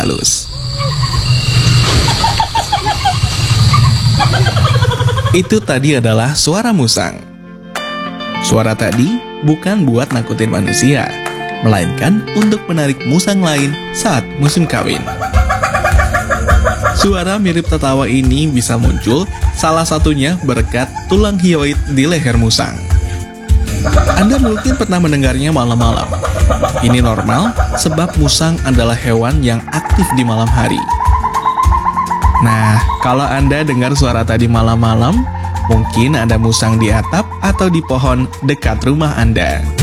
halus. Itu tadi adalah suara musang. Suara tadi bukan buat nakutin manusia, melainkan untuk menarik musang lain saat musim kawin. Suara mirip tertawa ini bisa muncul salah satunya berkat tulang hyoid di leher musang. Anda mungkin pernah mendengarnya malam-malam. Ini normal sebab musang adalah hewan yang aktif di malam hari. Nah, kalau Anda dengar suara tadi malam-malam, mungkin ada musang di atap atau di pohon dekat rumah Anda.